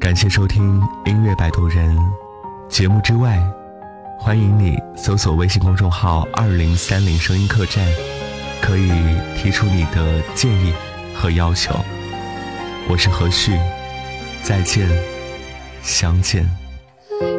感谢收听音乐摆渡人。节目之外，欢迎你搜索微信公众号2030声音客栈，可以提出你的建议和要求。我是何旭，再见，相见。